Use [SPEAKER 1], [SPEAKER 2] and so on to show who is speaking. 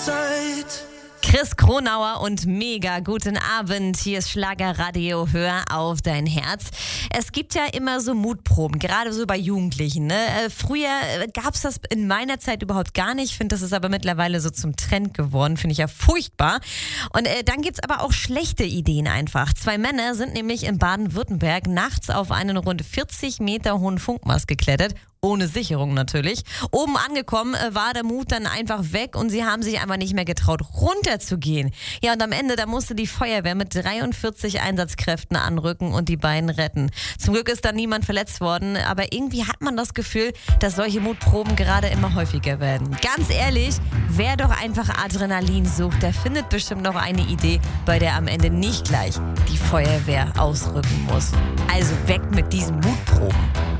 [SPEAKER 1] Zeit.
[SPEAKER 2] Chris Kronauer und Mega, guten Abend. Hier ist Schlagerradio, hör auf dein Herz. Es gibt ja immer so Mutproben, gerade so bei Jugendlichen. Ne? Früher gab es das in meiner Zeit überhaupt gar nicht. Ich finde, das ist aber mittlerweile so zum Trend geworden. Finde ich ja furchtbar. Und dann gibt es aber auch schlechte Ideen einfach. 2 Männer sind nämlich in Baden-Württemberg nachts auf einen rund 40 Meter hohen Funkmast geklettert. Ohne Sicherung natürlich. Oben angekommen war der Mut dann einfach weg und sie haben sich einfach nicht mehr getraut, runterzugehen. Ja, und am Ende, da musste die Feuerwehr mit 43 Einsatzkräften anrücken und die beiden retten. Zum Glück ist da niemand verletzt worden, aber irgendwie hat man das Gefühl, dass solche Mutproben gerade immer häufiger werden. Ganz ehrlich, wer doch einfach Adrenalin sucht, der findet bestimmt noch eine Idee, bei der am Ende nicht gleich die Feuerwehr ausrücken muss. Also weg mit diesen Mutproben.